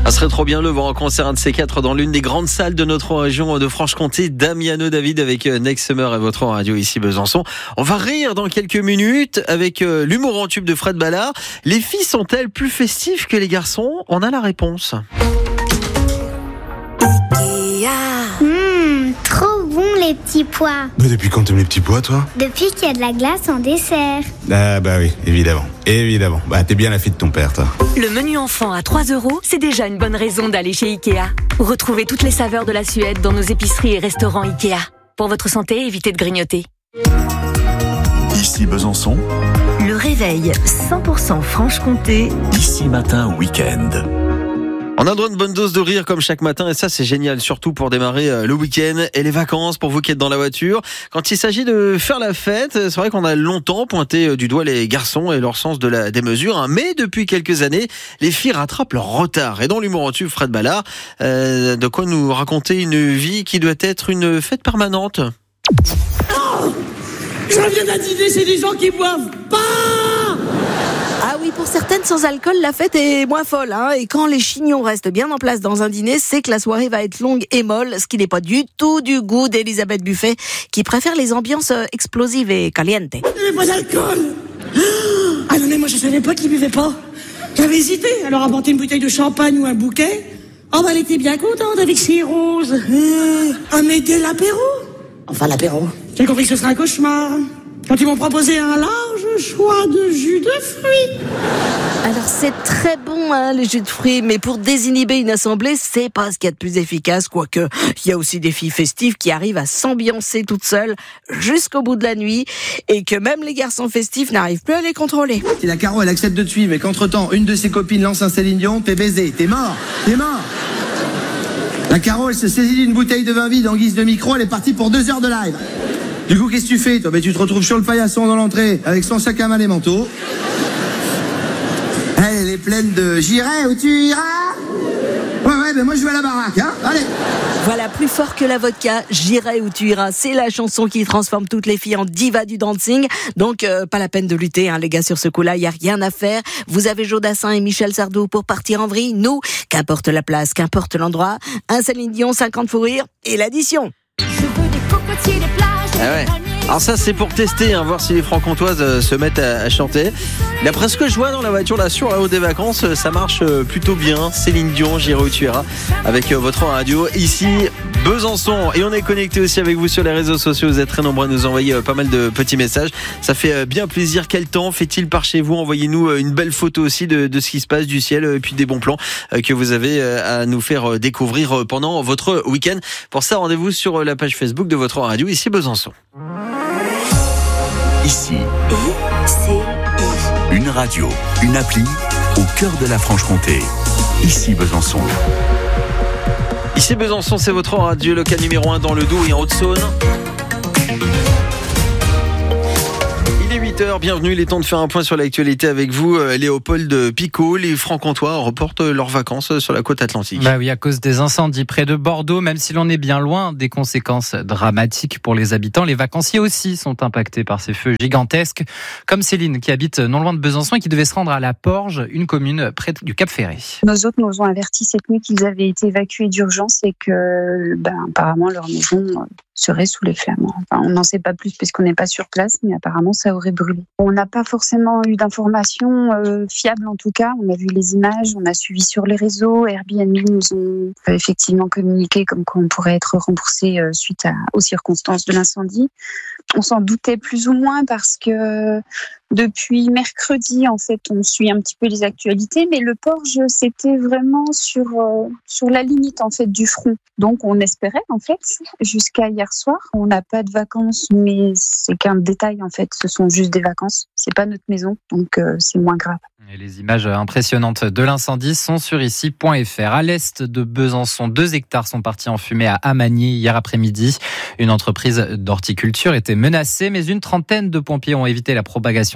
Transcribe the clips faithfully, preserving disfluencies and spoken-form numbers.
Ça serait trop bien le voir en concert un de ces quatre dans l'une des grandes salles de notre région de Franche-Comté. Damiano David avec Next Summer et votre radio ici Besançon. On va rire dans quelques minutes avec l'humour en tube de Fred Ballard. Les filles sont-elles plus festives que les garçons ? On a la réponse. Mmh, trop bon les petits pois. Mais depuis quand t'aimes les petits pois, toi ? Depuis qu'il y a de la glace en dessert. Ah bah oui, évidemment. Évidemment. Bah t'es bien la fille de ton père, toi. Le menu enfant à trois euros, c'est déjà une bonne raison d'aller chez Ikea. Retrouvez toutes les saveurs de la Suède dans nos épiceries et restaurants Ikea. Pour votre santé, évitez de grignoter. Ici Besançon. Le réveil cent pour cent Franche-Comté. Ici matin week-end. On a droit à une bonne dose de rire comme chaque matin et ça c'est génial, surtout pour démarrer le week-end et les vacances pour vous qui êtes dans la voiture. Quand il s'agit de faire la fête, c'est vrai qu'on a longtemps pointé du doigt les garçons et leur sens de la démesure, hein, mais depuis quelques années, les filles rattrapent leur retard. Et dans l'humour en tube, Fred Ballard, euh, de quoi nous raconter une vie qui doit être une fête permanente. Oh, j'en viens d'idée, c'est des gens qui boivent pas. Ah oui, pour certaines, sans alcool, la fête est moins folle. Hein. Et quand les chignons restent bien en place dans un dîner, c'est que la soirée va être longue et molle, ce qui n'est pas du tout du goût d'Elisabeth Buffet, qui préfère les ambiances explosives et calientes. Il n'y avait pas d'alcool. Ah non, mais moi je savais pas qu'ils buvaient pas. J'avais hésité, alors apporter une bouteille de champagne ou un bouquet. Oh bah elle était bien contente avec ses roses. Ah mais dès l'apéro. Enfin l'apéro. J'ai compris que ce serait un cauchemar. Quand ils m'ont proposé un large choix de jus de fruits. Alors c'est très bon hein, les jus de fruits, mais pour désinhiber une assemblée, c'est pas ce qu'il y a de plus efficace, quoique il y a aussi des filles festives qui arrivent à s'ambiancer toutes seules jusqu'au bout de la nuit, et que même les garçons festifs n'arrivent plus à les contrôler. Si la Caro elle accepte de te suivre et qu'entre-temps une de ses copines lance un Céline Dion, t'es baisé, t'es mort, t'es mort. La Caro elle se saisit d'une bouteille de vin vide en guise de micro, elle est partie pour deux heures de live. Du coup, qu'est-ce que tu fais, toi ? Ben, tu te retrouves sur le paillasson dans l'entrée, avec son sac à main et manteau. Elle, elle est pleine de « J'irai où tu iras ?» Ouais, ouais, ben moi je vais à la baraque, hein. Allez. Voilà, plus fort que la vodka, J'irai où tu iras. C'est la chanson qui transforme toutes les filles en divas du dancing. Donc, euh, pas la peine de lutter, hein, les gars, sur ce coup-là, il n'y a rien à faire. Vous avez Jodassin et Michel Sardou pour partir en vrille. Nous, qu'importe la place, qu'importe l'endroit, un Céline Dion, cinquante fous rires et l'addition. Je veux des cocotiers, des plages. Ah ouais. Alors ça c'est pour tester, hein, voir si les francs-comtoises euh, se mettent à, à chanter. D'après ce que je vois dans la voiture là sur la route des vacances, euh, ça marche euh, plutôt bien. Céline Dion, J'irai où tu iras, avec euh, votre radio ici Besançon. Et on est connecté aussi avec vous sur les réseaux sociaux. Vous êtes très nombreux à nous envoyer euh, pas mal de petits messages. Ça fait euh, bien plaisir. Quel temps fait-il par chez vous ? Envoyez-nous euh, une belle photo aussi de, de ce qui se passe du ciel, euh, et puis des bons plans euh, que vous avez euh, à nous faire euh, découvrir euh, pendant votre week-end. Pour ça, rendez-vous sur euh, la page Facebook de votre radio ici Besançon. Ici, Et c'est une radio, une appli au cœur de la Franche-Comté. Ici Besançon. Ici Besançon, c'est votre radio local numéro un dans le Doubs et en Haute-Saône. Il est huit heures, bienvenue, il est temps de faire un point sur l'actualité avec vous, Léopold Picot. Les Francs-Comtois reportent leurs vacances sur la côte atlantique. Bah oui, à cause des incendies près de Bordeaux, même si l'on est bien loin des conséquences dramatiques pour les habitants, les vacanciers aussi sont impactés par ces feux gigantesques, comme Céline qui habite non loin de Besançon et qui devait se rendre à La Porge, une commune près du Cap Ferré. Nos hôtes nous ont avertis cette nuit qu'ils avaient été évacués d'urgence et que ben, apparemment leur maison serait sous les flammes. Enfin, on n'en sait pas plus puisqu'on n'est pas sur place, mais apparemment ça aurait brûlé. On n'a pas forcément eu d'informations euh, fiables en tout cas. On a vu les images, on a suivi sur les réseaux. Airbnb nous ont euh, effectivement communiqué comme quoi on pourrait être remboursé euh, suite à, aux circonstances de l'incendie. On s'en doutait plus ou moins parce que depuis mercredi, en fait, on suit un petit peu les actualités, mais le Porge, c'était vraiment sur euh, sur la limite en fait du front. Donc, on espérait en fait jusqu'à hier soir. On n'a pas de vacances, mais c'est qu'un détail en fait. Ce sont juste des vacances. C'est pas notre maison, donc euh, c'est moins grave. Et les images impressionnantes de l'incendie sont sur ici point f r. À l'est de Besançon, deux hectares sont partis en fumée à Amagny hier après-midi. Une entreprise d'horticulture était menacée, mais une trentaine de pompiers ont évité la propagation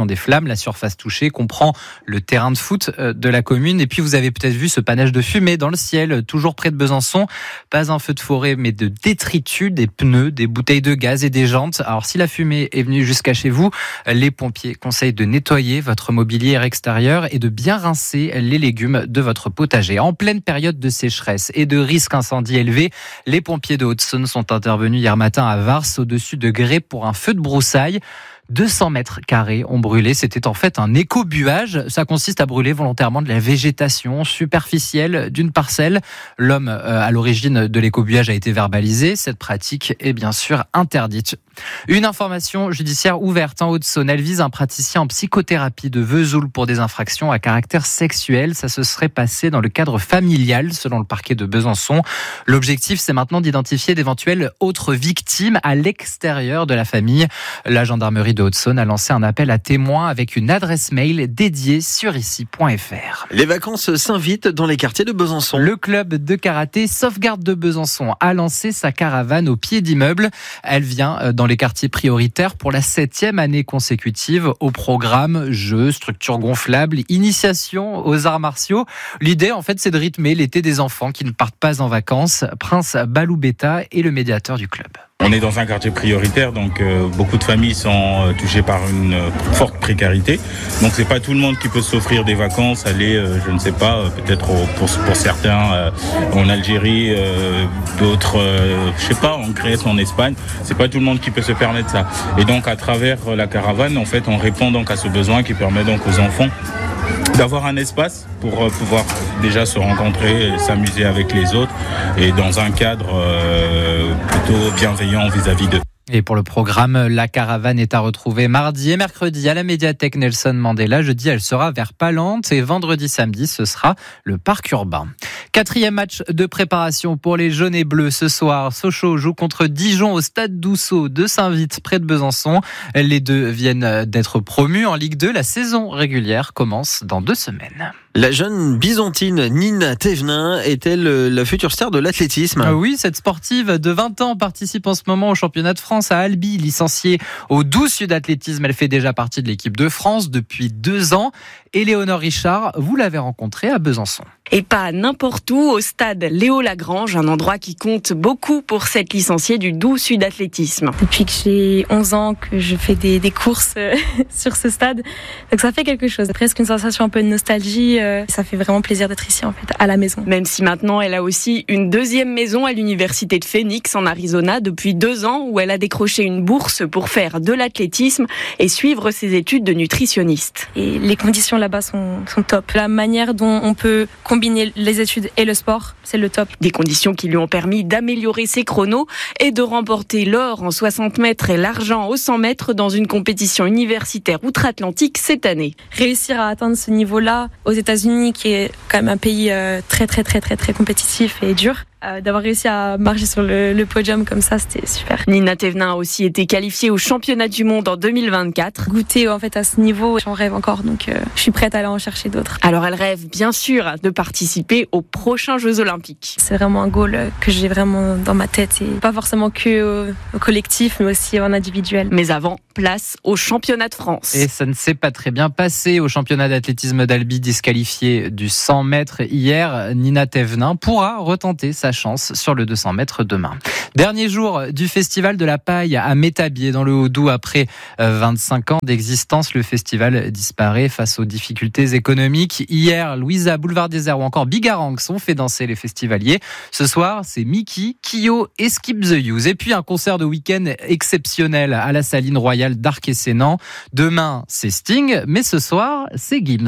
l'évaluation des flammes. La surface touchée comprend le terrain de foot de la commune. Et puis vous avez peut-être vu ce panache de fumée dans le ciel, toujours près de Besançon. Pas un feu de forêt, mais de détritus, des pneus, des bouteilles de gaz et des jantes. Alors si la fumée est venue jusqu'à chez vous, les pompiers conseillent de nettoyer votre mobilier extérieur et de bien rincer les légumes de votre potager. En pleine période de sécheresse et de risque incendie élevé, les pompiers de Haute-Saône sont intervenus hier matin à Vars, au-dessus de Grès, pour un feu de broussailles. deux cents mètres carrés ont brûlé. C'était en fait un écobuage. Ça consiste à brûler volontairement de la végétation superficielle d'une parcelle. L'homme à l'origine de l'écobuage a été verbalisé. Cette pratique est bien sûr interdite. Une information judiciaire ouverte en Haute-Saône. Elle vise un praticien en psychothérapie de Vesoul pour des infractions à caractère sexuel. Ça se serait passé dans le cadre familial, selon le parquet de Besançon. L'objectif, c'est maintenant d'identifier d'éventuelles autres victimes à l'extérieur de la famille. La gendarmerie de Haute-Saône a lancé un appel à témoins avec une adresse mail dédiée sur ici point f r. Les vacances s'invitent dans les quartiers de Besançon. Le club de karaté Sauvegarde de Besançon a lancé sa caravane au pied d'immeubles. Elle vient dans les quartiers prioritaires pour la septième année consécutive. Au programme, jeux, structures gonflables, initiation aux arts martiaux. L'idée, en fait, c'est de rythmer l'été des enfants qui ne partent pas en vacances. Prince Baloubeta est le médiateur du club. On est dans un quartier prioritaire, donc euh, beaucoup de familles sont euh, touchées par une euh, forte précarité. Donc c'est pas tout le monde qui peut s'offrir des vacances, aller, euh, je ne sais pas, euh, peut-être au, pour, pour certains euh, en Algérie, euh, d'autres, euh, je sais pas, en Grèce, en Espagne. C'est pas tout le monde qui peut se permettre ça. Et donc à travers la caravane, en fait, on répond donc à ce besoin qui permet donc aux enfants d'avoir un espace pour pouvoir déjà se rencontrer, s'amuser avec les autres et dans un cadre euh, plutôt bienveillant vis-à-vis d'eux. Et pour le programme, la caravane est à retrouver mardi et mercredi à la médiathèque Nelson Mandela. Jeudi, elle sera vers Palante et vendredi, samedi, ce sera le parc urbain. Quatrième match de préparation pour les jaunes et bleus ce soir. Sochaux joue contre Dijon au stade Dousseau de Saint-Vite, près de Besançon. Les deux viennent d'être promus en Ligue deux. La saison régulière commence dans deux semaines. La jeune bisontine Nina Thévenin est-elle la future star de l'athlétisme ? Ah oui, cette sportive de vingt ans participe en ce moment au championnat de France à Albi. Licenciée au douze Sud Athlétisme, elle fait déjà partie de l'équipe de France depuis deux ans. Éléonore Richard, vous l'avez rencontrée à Besançon. Et pas n'importe où, au stade Léo Lagrange, un endroit qui compte beaucoup pour cette licenciée du douze Sud Athlétisme. Depuis que j'ai onze ans que je fais des, des courses euh, sur ce stade, donc ça fait quelque chose. Presque une sensation un peu de nostalgie. Euh, ça fait vraiment plaisir d'être ici en fait, à la maison. Même si maintenant elle a aussi une deuxième maison à l'université de Phoenix en Arizona depuis deux ans où elle a décroché une bourse pour faire de l'athlétisme et suivre ses études de nutritionniste. Et les conditions là-bas sont, sont top. La manière dont on peut combiner les études et le sport, c'est le top. Des conditions qui lui ont permis d'améliorer ses chronos et de remporter l'or en soixante mètres et l'argent au cent mètres dans une compétition universitaire outre-Atlantique cette année. Réussir à atteindre ce niveau-là aux États-Unis, qui est quand même un pays très très très très très compétitif et dur, Euh, d'avoir réussi à marcher sur le, le podium comme ça, c'était super. Nina Thévenin a aussi été qualifiée au championnat du monde en deux mille vingt-quatre. Goûter en fait à ce niveau, j'en rêve encore, donc euh, je suis prête à aller en chercher d'autres. Alors elle rêve bien sûr de participer aux prochains Jeux Olympiques. C'est vraiment un goal que j'ai vraiment dans ma tête, et pas forcément que au, au collectif, mais aussi en individuel. Mais avant, place au championnat de France. Et ça ne s'est pas très bien passé au championnat d'athlétisme d'Albi, disqualifiée du cent mètres hier. Nina Thévenin pourra retenter sa chance sur le deux cents mètres demain. Dernier jour du festival de la paille à Métabier dans le Haut-Doubs. Après vingt-cinq ans d'existence, le festival disparaît face aux difficultés économiques. Hier, Louisa, Boulevard Désert ou encore Bigarang ont fait danser les festivaliers. Ce soir, c'est Mickey, Kyo et Skip the Use. Et puis un concert de week-end exceptionnel à la Saline Royale d'Arc-et-Sénan. Demain, c'est Sting, mais ce soir, c'est Gims.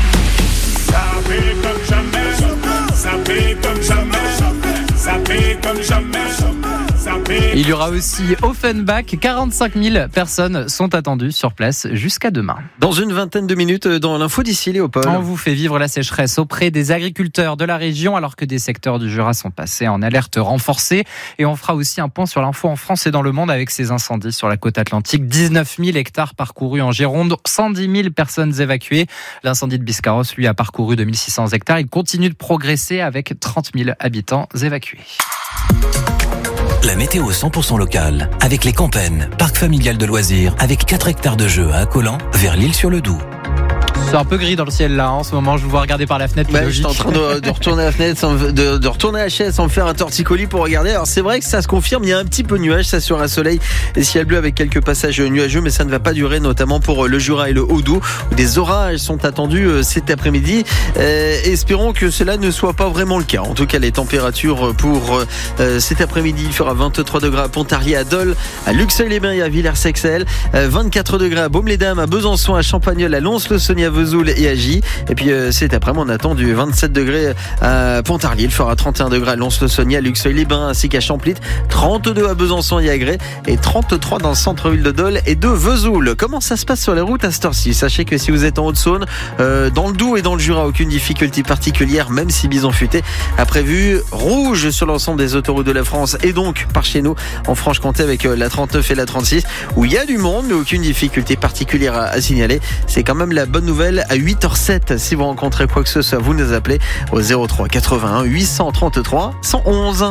Ça fait comme jamais, ça fait comme jamais. Ça fait comme jamais. Ça fait... Il y aura aussi Offenbach. quarante-cinq mille personnes sont attendues sur place jusqu'à demain. Dans une vingtaine de minutes, dans l'info d'ici, Léopold. On vous fait vivre la sécheresse auprès des agriculteurs de la région, alors que des secteurs du Jura sont passés en alerte renforcée. Et on fera aussi un point sur l'info en France et dans le monde avec ces incendies sur la côte atlantique. dix-neuf mille hectares parcourus en Gironde, cent dix mille personnes évacuées. L'incendie de Biscarros, lui, a parcouru deux mille six cents hectares. Il continue de progresser avec trente mille habitants évacués. la météo cent pour cent locale avec les Campennes, parc familial de loisirs avec quatre hectares de jeux à Accolant, vers l'Île-sur-le-Doubs. C'est un peu gris dans le ciel là en ce moment, je vous vois regarder par la fenêtre. Ouais, j'étais en train de, de retourner la fenêtre, sans, de, de retourner la chaise sans me faire un torticolis pour regarder. Alors c'est vrai que ça se confirme, il y a un petit peu de nuage, ça sera soleil et ciel bleu avec quelques passages nuageux, mais ça ne va pas durer, notamment pour le Jura et le Haut-Doubs où des orages sont attendus cet après-midi. Euh, espérons que cela ne soit pas vraiment le cas. En tout cas, les températures pour euh, cet après-midi, il fera vingt-trois degrés à Pontarlier, à Dole, à Luxeuil-les-Bains et à Villers-Sexel, euh, vingt-quatre degrés à Baume-les-Dames, à Besançon, à Champagnole, à Lons-le-Saunier, à Vesoul et à Gy. Et puis euh, cet après-midi, on attend du vingt-sept degrés à Pontarlier. Il fera trente et un degrés à Lons-le-Saunier, à Luxeuil-les-Bains ainsi qu'à Champlit, trente-deux à Besançon et à Grès et trente-trois dans le centre-ville de Dole et de Vesoul. Comment ça se passe sur les routes à cette heure-ci ? Sachez que si vous êtes en Haute-Saône, euh, dans le Doubs et dans le Jura, aucune difficulté particulière, même si Bison Futé a prévu rouge sur l'ensemble des autoroutes de la France et donc par chez nous en Franche-Comté avec la trente-neuf et la trente-six où il y a du monde mais aucune difficulté particulière à, à signaler. C'est quand même la bonne nouvelle. À huit heures zéro sept, si vous rencontrez quoi que ce soit, vous nous appelez au zéro trois quatre-vingt-un huit cent trente-trois cent onze.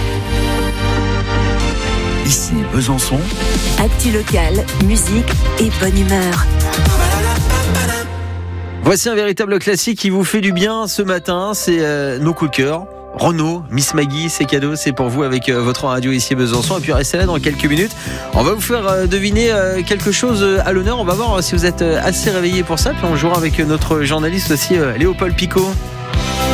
Ici Besançon. Actu local, musique et bonne humeur. Voici un véritable classique qui vous fait du bien ce matin, c'est euh, nos coups de cœur. Renaud, Miss Maggie, c'est cadeau, c'est pour vous avec euh, votre radio ici à Besançon. Et puis restez là dans quelques minutes. On va vous faire euh, deviner euh, quelque chose euh, à l'honneur. On va voir euh, si vous êtes euh, assez réveillés pour ça. Puis on jouera avec euh, notre journaliste aussi, euh, Léopold Picot.